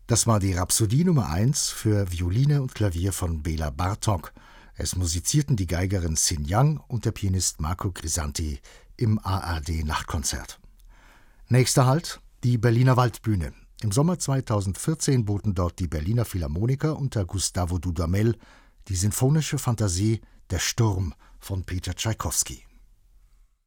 Das war die Rhapsodie Nummer 1 für Violine und Klavier von Béla Bartók. Es musizierten die Geigerin Sin Yang und der Pianist Marco Grisanti im ARD-Nachtkonzert. Nächster Halt, die Berliner Waldbühne. Im Sommer 2014 boten dort die Berliner Philharmoniker unter Gustavo Dudamel die sinfonische Fantasie Der Sturm von Peter Tschaikowski.